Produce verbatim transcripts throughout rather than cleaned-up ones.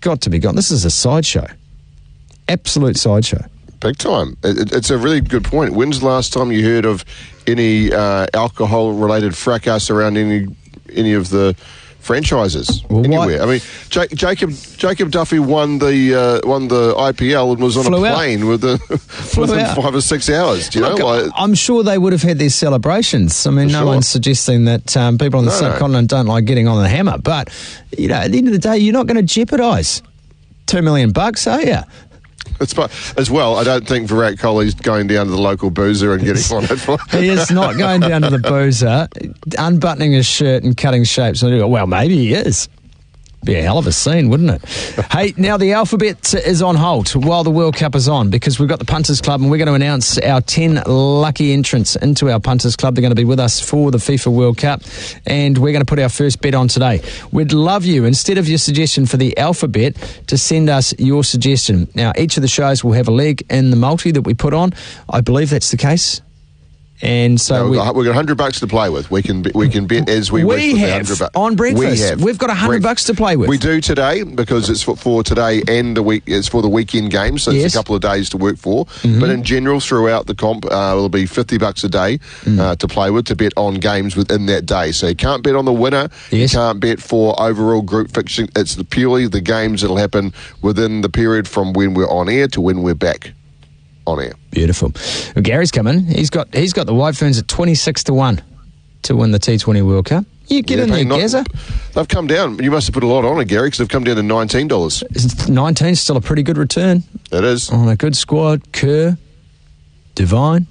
got to be gone. This is a sideshow. Absolute sideshow. Big time. It, it's a really good point. When's the last time you heard of any uh, alcohol-related fracas around any any of the franchises well, anywhere? Why? I mean, J- Jacob Jacob Duffy won the uh, won the I P L and was on Flew a plane out. within, within five or six hours. Do you Look, know? Like, I'm sure they would have had their celebrations. I mean, no sure. one's suggesting that um, people on the no, subcontinent no. don't like getting on the hammer. But you know, at the end of the day, you're not going to jeopardise two million bucks, are you? It's, as well, I don't think Virat Kohli's going down to the local boozer and getting on it. He is not going down to the boozer, unbuttoning his shirt and cutting shapes. Well, maybe he is. Be a hell of a scene, wouldn't it? Hey, now the alphabet is on hold while the World Cup is on, because we've got the Punters Club and we're going to announce our ten lucky entrants into our Punters Club. They're going to be with us for the FIFA World Cup, and we're going to put our first bet on today. We'd love you, instead of your suggestion for the alphabet, to send us your suggestion. Now, each of the shows will have a leg in the multi that we put on. I believe that's the case. And so no, we, we've got one hundred bucks to play with. We can we can bet as we, we wish with have one hundred on breakfast. We have. We've got one hundred bucks to play with. We do today because it's for, for today and the week. It's for the weekend game, so it's yes. a couple of days to work for. Mm-hmm. But in general, throughout the comp, uh, it'll be fifty bucks a day mm. uh, to play with to bet on games within that day. So you can't bet on the winner. Yes. You can't bet for overall group fixing. It's the, purely the games that'll happen within the period from when we're on air to when we're back on air. Beautiful. Well, Gary's coming. He's got he's got the White Ferns at twenty-six to one to win the T twenty World Cup. You get yeah, in there, not, Gazza. They've come down. You must have put a lot on it, Gary, because they've come down to nineteen dollars. nineteen is still a pretty good return. It is. On a good squad. Kerr, Devine,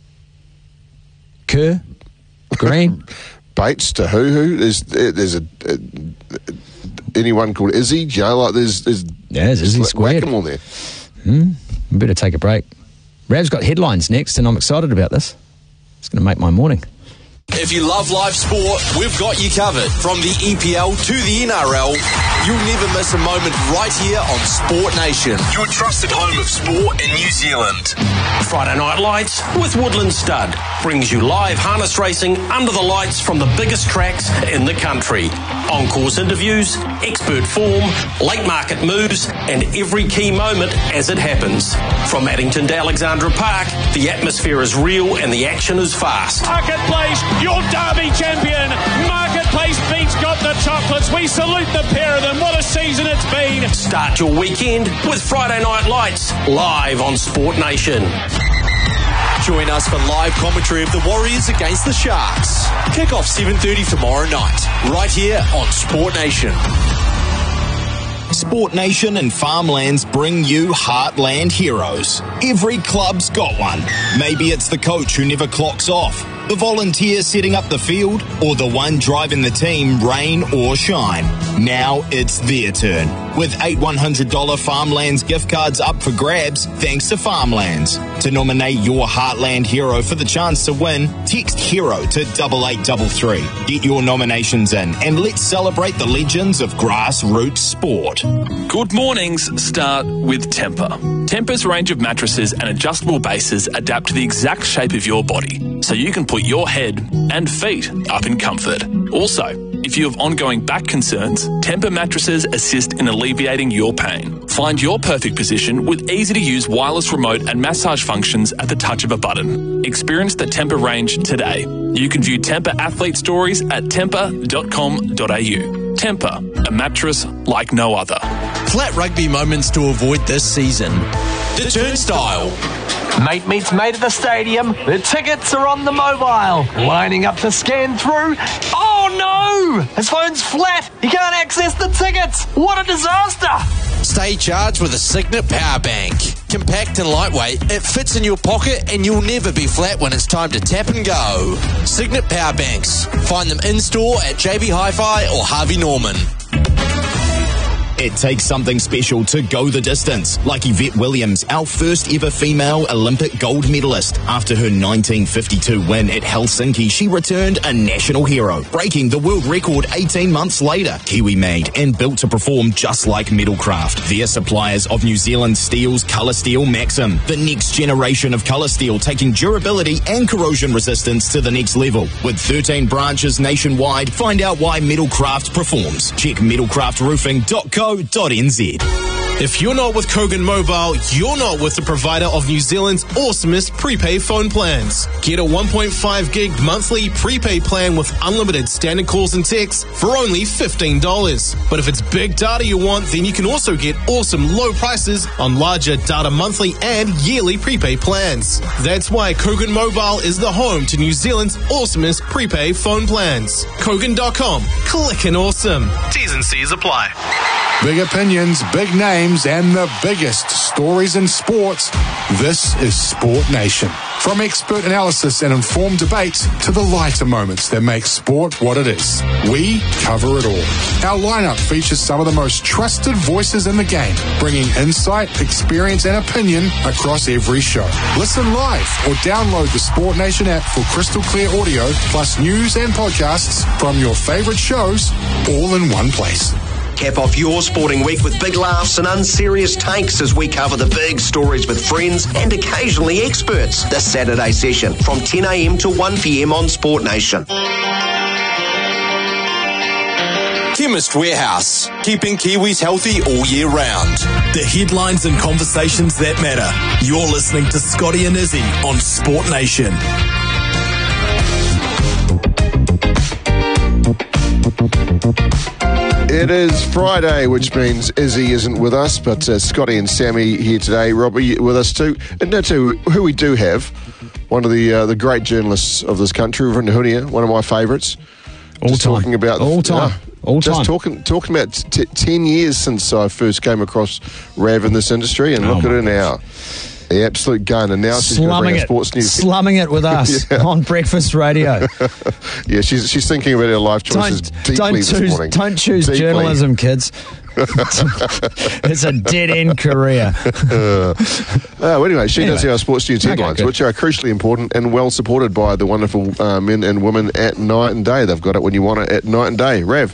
Kerr, Green. Bates, Tahuhu. There's, there's a, a, anyone called Izzy. You know, like there's, there's yeah, there's Izzy squared. Whack them all there. Hmm. We better take a break. Rav's got headlines next, and I'm excited about this. It's going to make my morning. If you love live sport, we've got you covered. From the E P L to the N R L, you'll never miss a moment right here on Sport Nation, your trusted home of sport in New Zealand. Friday Night Lights with Woodland Stud brings you live harness racing under the lights from the biggest tracks in the country. On-course interviews, expert form, late market moves, and every key moment as it happens. From Addington to Alexandra Park, the atmosphere is real and the action is fast. Marketplace, your Derby champion. Marketplace beats Got the Chocolates. We salute the pair of them. What a season it's been. Start your weekend with Friday Night Lights, live on Sport Nation. Join us for live commentary of the Warriors against the Sharks. Kick off seven thirty tomorrow night, right here on Sport Nation. Sport Nation and Farmlands bring you Heartland Heroes. Every club's got one. Maybe it's the coach who never clocks off, the volunteer setting up the field, or the one driving the team, rain or shine. Now it's their turn. With eight one hundred dollars Farmlands gift cards up for grabs, thanks to Farmlands. To nominate your Heartland hero for the chance to win, text HERO to double eight double three. Get your nominations in and let's celebrate the legends of grassroots sport. Good mornings start with Tempur. Tempur's range of mattresses and adjustable bases adapt to the exact shape of your body, so you can put your head and feet up in comfort. Also, if you have ongoing back concerns, Tempur mattresses assist in alleviating your pain. Find your perfect position with easy-to-use wireless remote and massage functions at the touch of a button. Experience the Tempur range today. You can view Tempur athlete stories at tempur dot com dot a u. Tempur, a mattress like no other. Flat rugby moments to avoid this season. The Turnstile. Mate meets mate at the stadium. The tickets are on the mobile. Lining up to scan through. Oh no! His phone's flat. He can't access the tickets. What a disaster! Stay charged with a Signet Power Bank. Compact and lightweight, it fits in your pocket and you'll never be flat when it's time to tap and go. Signet Power Banks. Find them in-store at J B Hi-Fi or Harvey Norman. It takes something special to go the distance, like Yvette Williams, our first ever female Olympic gold medalist. After her nineteen fifty-two win at Helsinki, she returned a national hero, breaking the world record eighteen months later. Kiwi made and built to perform just like Metalcraft. They're suppliers of New Zealand Steel's Colour Steel Maxim, the next generation of colour steel, taking durability and corrosion resistance to the next level. With thirteen branches nationwide, find out why Metalcraft performs. Check metalcraft roofing dot co co dot n z. If you're not with Kogan Mobile, you're not with the provider of New Zealand's awesomest prepaid phone plans. Get a one point five gig monthly prepaid plan with unlimited standard calls and texts for only fifteen dollars. But if it's big data you want, then you can also get awesome low prices on larger data monthly and yearly prepaid plans. That's why Kogan Mobile is the home to New Zealand's awesomest prepaid phone plans. Kogan dot com. Clickin' awesome. T's and C's apply. Big opinions, big names, and the biggest stories in sports. This is Sport Nation. From expert analysis and informed debate to the lighter moments that make sport what it is, we cover it all. Our lineup features some of the most trusted voices in the game, bringing insight, experience, and opinion across every show. Listen live or download the Sport Nation app for crystal clear audio, plus news and podcasts from your favorite shows, all in one place. Cap off your sporting week with big laughs and unserious takes as we cover the big stories with friends and occasionally experts. This Saturday session from ten a.m. to one p.m. on Sport Nation. Chemist Warehouse, keeping Kiwis healthy all year round. The headlines and conversations that matter. You're listening to Scotty and Izzy on Sport Nation. It is Friday, which means Izzy isn't with us, but uh, Scotty and Sammy here today. Robbie with us too. And no, too, who we do have, one of the uh, the great journalists of this country, Reverend Hunia, one of my favourites. All just time. Talking about All time. Uh, All just time. talking talking about t- ten years since I first came across Rav in this industry, and oh look at her now. The absolute gun, and now she's going to bring us sports news. Slumming it with us yeah. on breakfast radio. Yeah, she's she's thinking about her life choices don't, deeply don't this choose, morning. Don't choose deeply. journalism, kids. It's a dead-end career. uh, uh, anyway, she anyway. does our sports news headlines, okay, which are crucially important and well supported by the wonderful uh, men and women at Night and Day. They've got it when you want it at Night and Day. Rav.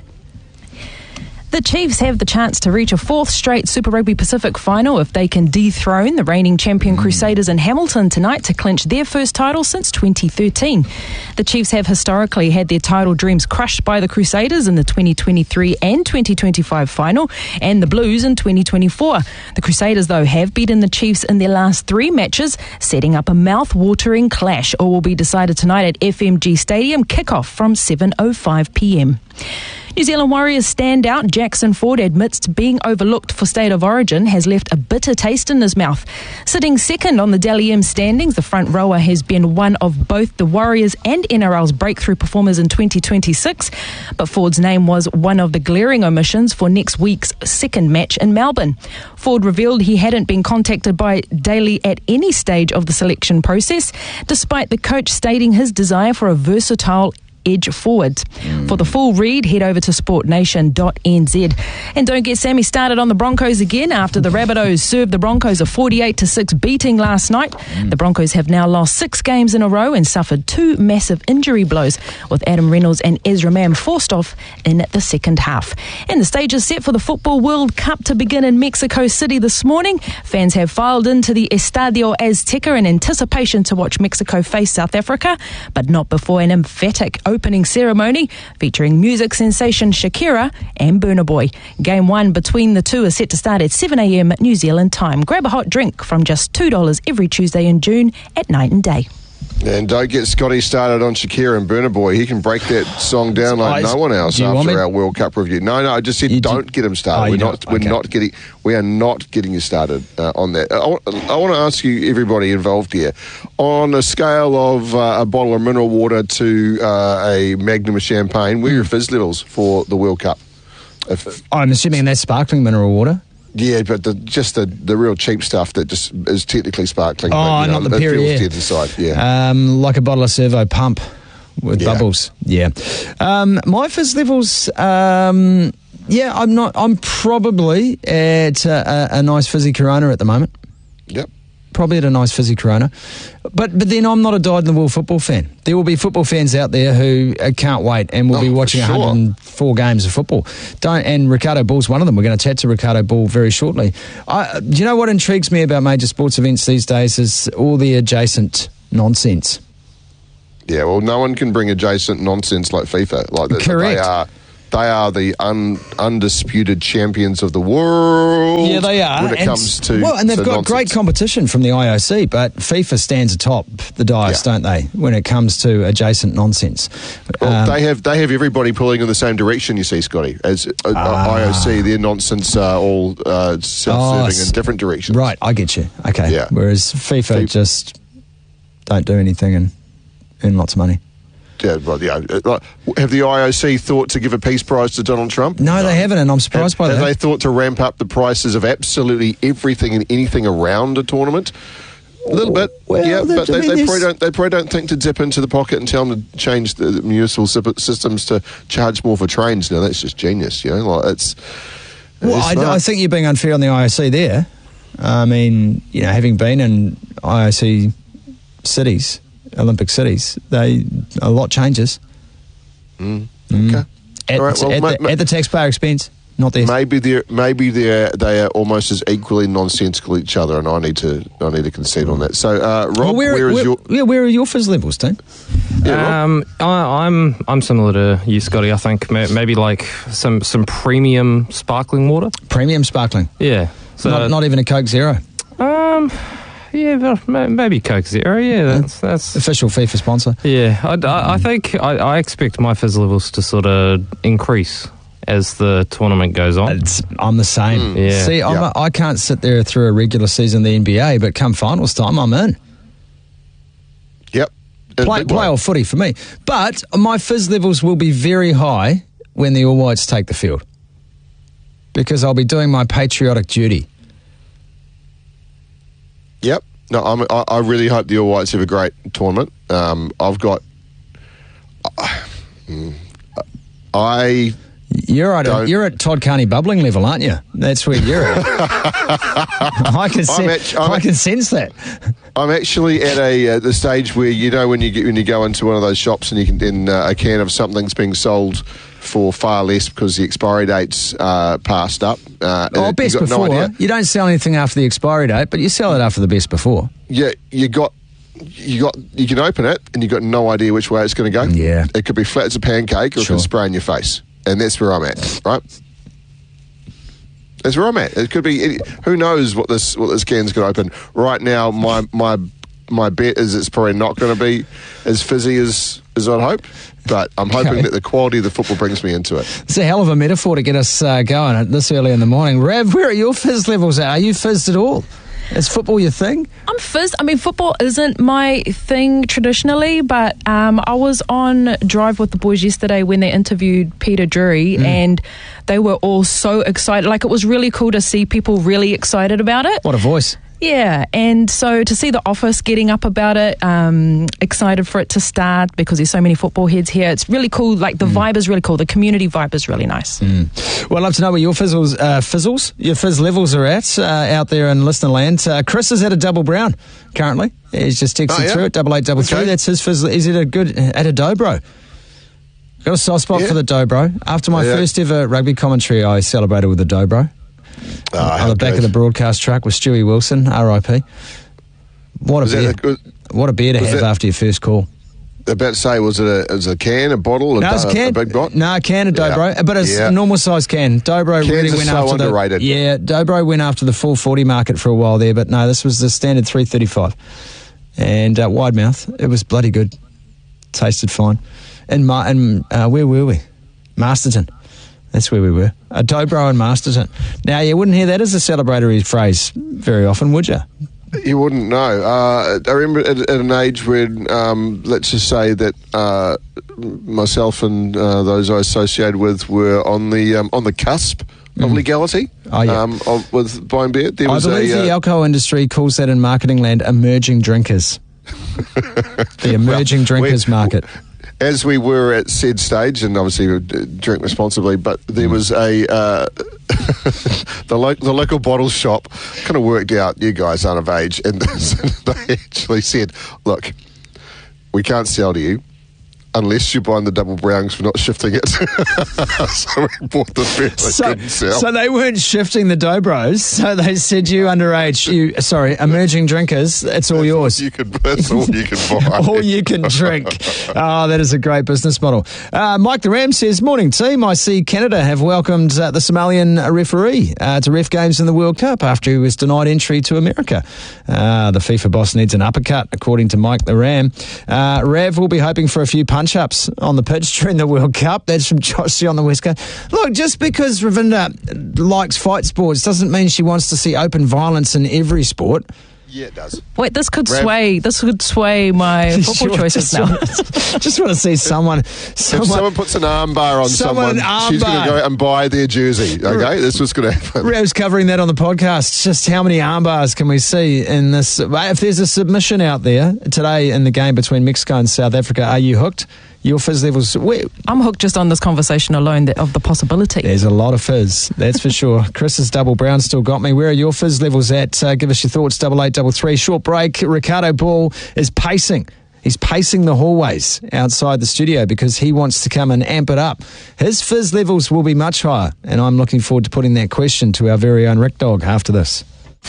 The Chiefs have the chance to reach a fourth straight Super Rugby Pacific final if they can dethrone the reigning champion Crusaders in Hamilton tonight to clinch their first title since twenty thirteen. The Chiefs have historically had their title dreams crushed by the Crusaders in the twenty twenty-three and twenty twenty-five final, and the Blues in twenty twenty-four. The Crusaders, though, have beaten the Chiefs in their last three matches, setting up a mouth-watering clash. All will be decided tonight at F M G Stadium, kick-off from seven oh five p.m. New Zealand Warriors standout Jackson Ford admits to being overlooked for State of Origin has left a bitter taste in his mouth. Sitting second on the Dally M standings, the front rower has been one of both the Warriors and N R L's breakthrough performers in twenty twenty-six, but Ford's name was one of the glaring omissions for next week's second match in Melbourne. Ford revealed he hadn't been contacted by Daly at any stage of the selection process, despite the coach stating his desire for a versatile edge forward. Mm. For the full read, head over to sport nation dot n z. And don't get Sammy started on the Broncos again after the Rabbitohs served the Broncos a forty-eight to six beating last night. Mm. The Broncos have now lost six games in a row and suffered two massive injury blows, with Adam Reynolds and Ezra Mam forced off in the second half. And the stage is set for the Football World Cup to begin in Mexico City this morning. Fans have filed into the Estadio Azteca in anticipation to watch Mexico face South Africa, but not before an emphatic opening ceremony featuring music sensation Shakira and Burna Boy. Game one between the two is set to start at seven a.m. New Zealand time. Grab a hot drink from just two dollars every Tuesday in June at Night and Day. And don't get Scotty started on Shakira and Burna Boy. He can break that song down like no one else after our World Cup review. No, no, I just said you don't do, get him started. Oh, we're not. We're okay. not getting. We are not getting you started uh, on that. I, I want to ask you, everybody involved here, on a scale of uh, a bottle of mineral water to uh, a Magnum of champagne, where are your fizz levels for the World Cup? If, I'm assuming that's sparkling mineral water. Yeah, but the, just the, the real cheap stuff that just is technically sparkling. Oh, but, you know, not the Perrier. It feels dead inside, yeah. Um, like a bottle of Servo Pump with yeah. bubbles. Yeah. Um, my fizz levels, um, yeah, I'm not. I'm probably at a, a, a nice fizzy Corona at the moment. Yep. Probably at a nice fizzy Corona. But but then I'm not a dyed-in-the-wool football fan. There will be football fans out there who uh, can't wait and will oh, be watching sure. one hundred four games of football. Don't And Ricardo Ball's one of them. We're going to chat to Ricardo Ball very shortly. I, do you know what intrigues me about major sports events these days is all the adjacent nonsense. Yeah, well, no one can bring adjacent nonsense like FIFA. Like that. Correct. They are they are the un, undisputed champions of the world. Yeah, they are. When it and, comes to well, and they've to got nonsense. great competition from the I O C, but FIFA stands atop the dais, Yeah. don't they? When it comes to adjacent nonsense, Well, Um, they have they have everybody pulling in the same direction. You see, Scotty, as uh, Ah. I O C, their nonsense are all uh, self-serving Oh, s- in different directions. right? I get you. Okay. Yeah. Whereas FIFA Fi- just don't do anything and earn lots of money. Yeah, well, yeah. uh, like, Have the I O C thought to give a peace prize to Donald Trump? No, they haven't, and I'm surprised Have, by have that. they thought to ramp up the prices of absolutely everything and anything around a tournament? A little bit, Well, yeah, that- but I they, mean, they probably there's- don't. They probably don't think to dip into the pocket and tell them to change the, the municipal sip- systems to charge more for trains. Now that's just genius, you know. Like it's. Well, it's I, smart. I think you're being unfair on the I O C there. I mean, you know, having been in I O C cities, Olympic cities, they a lot changes. Mm. Mm. Okay. At, All right, well, at, ma- the, ma- at the taxpayer expense, not theirs. Maybe they're maybe they're they are almost as equally nonsensical each other, and I need to I need to concede on that. So, uh, Rob, Well, where, where is where- your yeah, where are your fizz levels, Tim? yeah, Rob? Um, I, I'm I'm similar to you, Scotty. I think May- maybe like some some premium sparkling water. Premium sparkling, Yeah. So not, not even a Coke Zero. um, yeah, well, may- maybe Coke Zero. Yeah, that's that's. Official FIFA sponsor. Yeah, I, I, I think I, I expect my fizz levels to sort of increase as the tournament goes on. It's, I'm the same. Mm. Yeah. See, I'm Yeah. a, I can't sit there through a regular season of the N B A, but come finals time, I'm in. Yep. In a Play, big play way. or footy for me. But my fizz levels will be very high when the All Whites take the field, because I'll be doing my patriotic duty. Yep. No, I'm, I, I really hope the All Whites have a great tournament. Um, I've got. I. You're at a, Don't- you're at Todd Carney bubbling level, aren't you? That's where you're at. I can sen- actu- I'm I act- can sense that. I'm actually at a uh, the stage where you know when you get when you go into one of those shops and you can then uh, a can of something's being sold for far less because the expiry date's uh, passed up. Uh, Oh, and best you've got no before. idea. You don't sell anything after the expiry date, but you sell it after the best before. Yeah, you got. You got. You can open it, and you got no idea which way it's going to go. Yeah. it could be flat as a pancake, or it Sure. could spray in your face, and that's where I'm at. Right, that's where I'm at. It could be. Any, who knows what this what this can's going to open right now? My my my bet is it's probably not going to be as fizzy as as I'd hoped, but I'm hoping Okay. that the quality of the football brings me into it. It's a hell of a metaphor to get us uh, going at this early in the morning. Rev, where are your fizz levels at? Are you fizzed at all? Is football your thing? I'm fizzed. I mean, football isn't my thing traditionally, but um, I was on Drive with the Boys yesterday when they interviewed Peter Drury, Mm. and they were all so excited. Like, it was really cool to see people really excited about it. What a voice. Yeah, and so to see The Office getting up about it, um, excited for it to start because there's so many football heads here. It's really cool. Like, the vibe is really cool. The community vibe is really nice. Well, I'd love to know where your fizzles, uh, fizzles, your fizz levels are at uh, out there in listener land. Uh, Chris is at a double brown currently. He's just texted Oh, yeah? through it, double eight double three. Okay. That's his fizz. He's at a good, at a dobro. Got a soft spot Yeah. for the dobro. After my Yeah. first ever rugby commentary, I celebrated with a dobro. Ah, on how the back good. of the broadcast truck with Stewie Wilson, R I P. What a Was that beer. a good- What a beer to was have that- after your first call. About to say, was it a, was it a can, a bottle, a, No, it's a a, can. a big bot? No, a can of Yeah. Dobro, but it's Yeah. a normal size can. Dobro Cans really are went so after underrated. the yeah. Dobro went after the four forty market for a while there, but no, this was the standard three thirty-five, and uh, wide mouth. It was bloody good. Tasted fine. And Ma- and uh, where were we? Masterton. That's where we were. A Dobro and Masterton. Now you wouldn't hear that as a celebratory phrase very often, would you? You wouldn't know. Uh, I remember at, at an age when, um, let's just say that uh, myself and uh, those I associated with were on the um, on the cusp of legality. Oh, yeah. um, of, with buying beer. There I was believe a, the uh, alcohol industry calls that in marketing land emerging drinkers. The emerging drinkers we- market. as we were at said stage, and obviously we uh, drink responsibly, but there was a uh, the, lo- the local bottle shop kind of worked out you guys aren't of age, and they actually said, "Look, we can't sell to you unless you're buying the double browns for not shifting it. So we bought the beer they So, couldn't sell. so they weren't shifting the Dobros. So they said, you underage, you sorry, emerging drinkers, it's all That's yours. all you can, that's all you can buy. All you can drink. Oh, that is a great business model. Uh, Mike the Ram says, morning team. I see Canada have welcomed uh, the Somalian referee uh, to ref games in the World Cup after he was denied entry to America. Uh, the FIFA boss needs an uppercut, according to Mike the Ram. Uh, Rav will be hoping for a few punch-ups on the pitch during the World Cup. That's from Josie on the West Coast. Look, just because Ravinda likes fight sports doesn't mean she wants to see open violence in every sport. Yeah, it does. Wait, this could Rav- sway. This could sway my football Sure, choices just now. Want, just want to see someone. someone if someone puts an armbar on someone someone, an she's going armbar. to go out and buy their jersey. Okay, that's what's going to happen. Rav's covering that on the podcast. Just how many arm bars can we see in this? If there's a submission out there today in the game between Mexico and South Africa, are you hooked? Your fizz levels... Where? I'm hooked just on this conversation alone that, of the possibility. There's a lot of fizz, that's for sure. Chris's double brown still got me. Where are your fizz levels at? Uh, give us your thoughts, double eight double three. Short break. Ricardo Ball is pacing. He's pacing the hallways outside the studio because he wants to come and amp it up. His fizz levels will be much higher, and I'm looking forward to putting that question to our very own Rick Dog after this.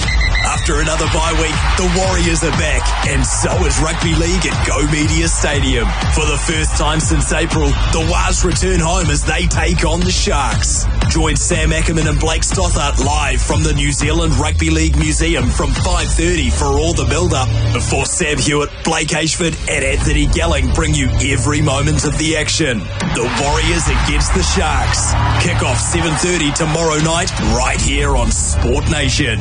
After another bye week, the Warriors are back, and so is Rugby League at Go Media Stadium. For the first time since April, the Wars return home as they take on the Sharks. Join Sam Ackerman and Blake Stothart live from the New Zealand Rugby League Museum from five thirty for all the build-up, before Sam Hewitt, Blake Ashford and Anthony Gelling bring you every moment of the action. The Warriors against the Sharks. Kick-off seven thirty tomorrow night, right here on Sport Nation.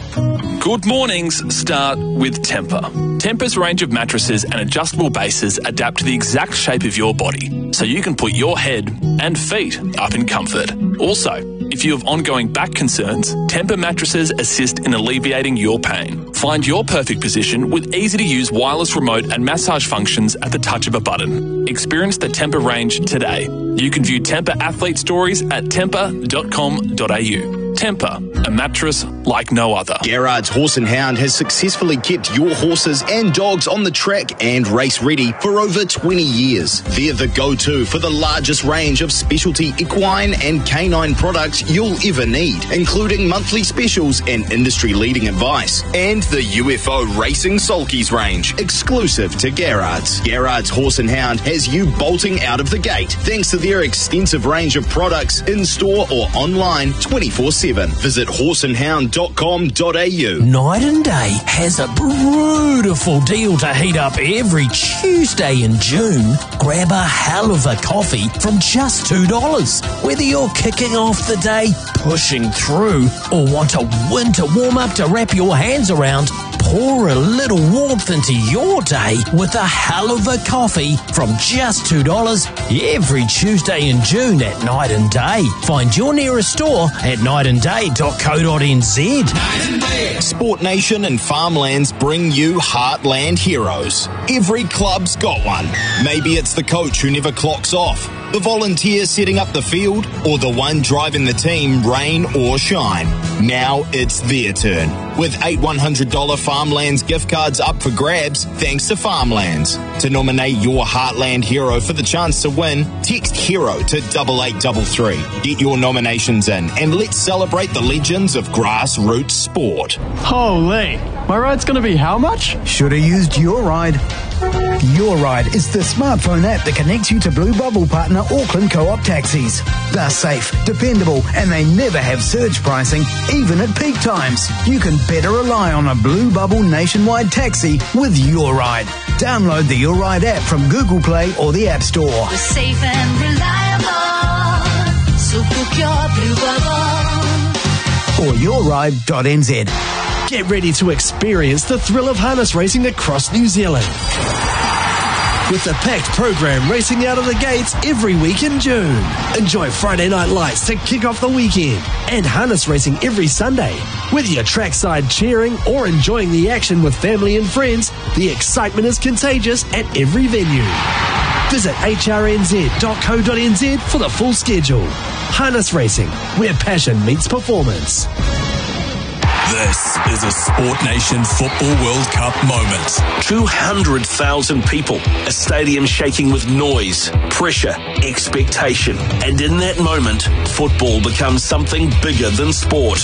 Good mornings start with Temper. Temper's range of mattresses and adjustable bases adapt to the exact shape of your body, so you can put your head and feet up in comfort. Also, if you have ongoing back concerns, Temper mattresses assist in alleviating your pain. Find your perfect position with easy-to-use wireless remote and massage functions at the touch of a button. Experience the Temper range today. You can view Temper athlete stories at temper dot com dot a u. Temper, a mattress like no other. Garrard's Horse and Hound has successfully kept your horses and dogs on the track and race ready for over twenty years. They're the go-to for the largest range of specialty equine and canine products you'll ever need, including monthly specials and industry-leading advice. And the U F O Racing Sulkies range, exclusive to Garrard's. Garrard's Horse and Hound has you bolting out of the gate thanks to their extensive range of products in-store or online twenty-four seven. Visit horse and hound dot com dot a u. Night and Day has a beautiful deal to heat up every Tuesday in June. Grab a hell of a coffee from just two dollars. Whether you're kicking off the day, pushing through, or want a winter warm-up to wrap your hands around, pour a little warmth into your day with a hell of a coffee from just two dollars every Tuesday in June at Night and Day. Find your nearest store at night and day dot co dot n z. Sport Nation and Farmlands bring you Heartland Heroes. Every club's got one. Maybe it's the coach who never clocks off, the volunteer setting up the field, or the one driving the team, rain or shine. Now it's their turn. With eight one hundred dollars Farmlands gift cards up for grabs thanks to Farmlands. To nominate your Heartland hero for the chance to win, text HERO to double eight double three. Get your nominations in and let's celebrate the legends of grassroots sport. Holy, my ride's going to be how much? Should have used Your Ride. Your Ride is the smartphone app that connects you to Blue Bubble partner Auckland Co-op taxis. They're safe, dependable, and they never have surge pricing, even at peak times. You can better rely on a Blue Bubble nationwide taxi with Your Ride. Download the Your Ride app from Google Play or the App Store. We're safe and reliable, so book your Blue Bubble. Or your ride dot n z. Get ready to experience the thrill of harness racing across New Zealand. With a packed program racing out of the gates every week in June. Enjoy Friday night lights to kick off the weekend and harness racing every Sunday. Whether you're trackside cheering or enjoying the action with family and friends, the excitement is contagious at every venue. Visit h r n z dot co dot n z for the full schedule. Harness racing, where passion meets performance. This is a Sport Nation Football World Cup moment. two hundred thousand people, a stadium shaking with noise, pressure, expectation. And in that moment, football becomes something bigger than sport.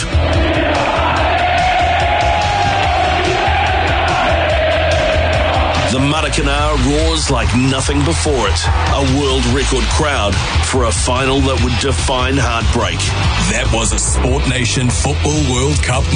The Maracanã roars like nothing before it. A world record crowd for a final that would define heartbreak. That was a Sport Nation Football World Cup